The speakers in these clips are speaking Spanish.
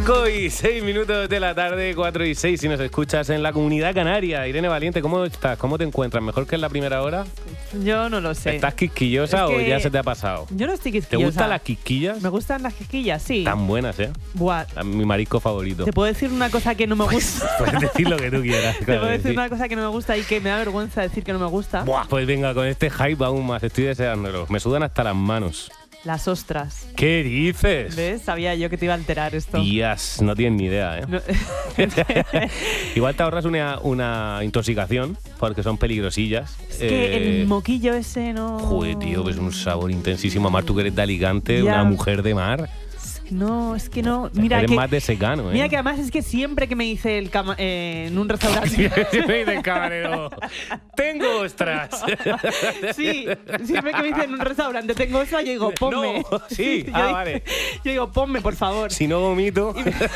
5:06 de la tarde, 4:06 si nos escuchas en la Comunidad Canaria. Irene Valiente, ¿cómo estás? ¿Cómo te encuentras? ¿Mejor que en la primera hora? Yo no lo sé. ¿Estás quisquillosa Es que o ya se te ha pasado? Yo no estoy quisquillosa. ¿Te gustan las quisquillas? Me gustan las quisquillas, sí. Tan buenas, ¿eh? Buah. Mi marisco favorito. ¿Te puedo decir una cosa que no me gusta? Puedes decir lo que tú quieras. Te Claro, puedo decir sí. una cosa que no me gusta y que me da vergüenza decir que no me gusta. Buah, pues venga, con este hype aún más. Estoy deseándolo. Me sudan hasta las manos. Las ostras. ¿Qué dices? ¿Ves? Sabía yo que te iba a alterar esto. Días, no tienes ni idea, ¿eh? No- Igual te ahorras una intoxicación, porque son peligrosillas. Es que el moquillo ese no... Joder, tío, que es un sabor intensísimo. Mar, tú que eres de Alicante, Ya. una mujer de mar. No, es que no. Mira Eres que, más de secano, ¿eh? mira que además es que siempre que me dice en un restaurante... Siempre dice el camarero, tengo ostras. Sí, siempre que me dicen en un restaurante tengo eso, yo digo, ponme. No, sí, yo ah, digo- vale. Yo digo, ponme, por favor. Si no vomito.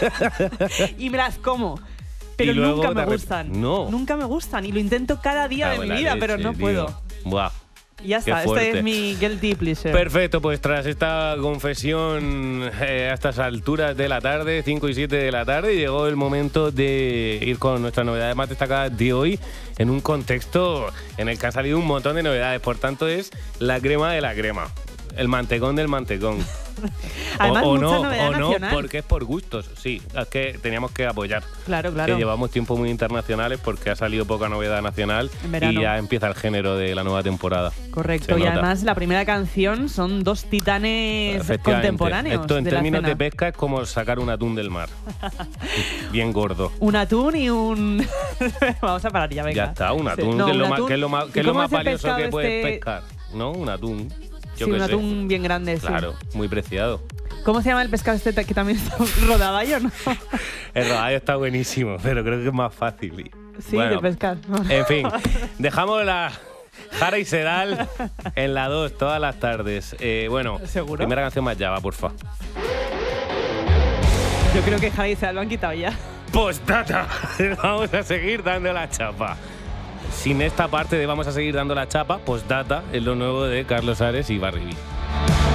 Y me las como. Pero Y luego nunca me te gustan. No. Nunca me gustan. Y lo intento cada día de Cago mi en la vida, leche, pero no tío. puedo. Buah. Y ya Qué está, fuerte. este es mi guilty pleasure. Perfecto, pues tras esta confesión a estas alturas de la tarde, 5:07 de la tarde, llegó el momento de ir con nuestras novedades más destacadas de hoy en un contexto en el que han salido un montón de novedades. Por tanto, es la crema de la crema. El mantecón del mantecón. Además, o mucha no, novedad o no, nacional. porque es por gustos. Sí, es que teníamos que apoyar. Claro, claro. Que llevamos tiempo muy internacionales porque ha salido poca novedad nacional En verano. y ya empieza el género de la nueva temporada. Correcto. Se Y nota. además, la primera canción son dos titanes Efectivamente. contemporáneos. Esto en de la términos de escena. pesca es como sacar un atún del mar. Bien gordo. Un atún y un... Vamos a parar ya, venga. Ya está, un Sí. atún, No, que es un lo más, atún. que es lo más, que ¿Y es lo cómo más es el valioso que pescado puedes este? pescar. ¿No? Un atún. Yo Sí, qué un sé. atún bien grande, sí. Claro, muy preciado. ¿Cómo se llama el pescado este que también está rodaballo, no? El rodaballo está buenísimo, pero creo que es más fácil. Sí, Bueno, de pescar. En fin, dejamos la Jara y Sedal en la 2 todas las tardes. Bueno, ¿Seguro? primera canción más Java, porfa. Yo creo que Javi se lo han quitado ya. Postdata. Vamos a seguir dando la chapa. Sin esta parte de vamos a seguir dando la chapa, postdata es lo nuevo de Carlos Ares y Barry B.